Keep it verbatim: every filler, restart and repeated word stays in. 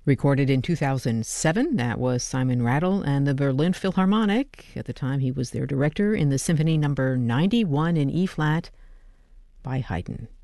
Recorded in two thousand seven, that was Simon Rattle and the Berlin Philharmonic. At the time, he was their director in the Symphony Number ninety-one in E-flat by Haydn.